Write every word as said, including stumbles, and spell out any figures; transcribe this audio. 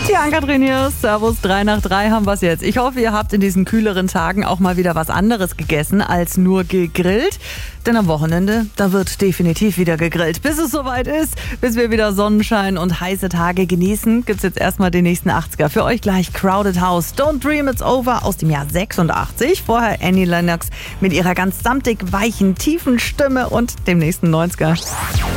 Die Ann-Kathrin hier, Servus, drei nach drei haben wir's jetzt. Ich hoffe, ihr habt in diesen kühleren Tagen auch mal wieder was anderes gegessen als nur gegrillt. Denn am Wochenende, da wird definitiv wieder gegrillt. Bis es soweit ist, bis wir wieder Sonnenschein und heiße Tage genießen, gibt's jetzt erstmal den nächsten achtziger. Für euch gleich Crowded House, Don't Dream It's Over aus dem Jahr sechsundachtzig. Vorher Annie Lennox mit ihrer ganz samtig weichen, tiefen Stimme und dem nächsten neunziger.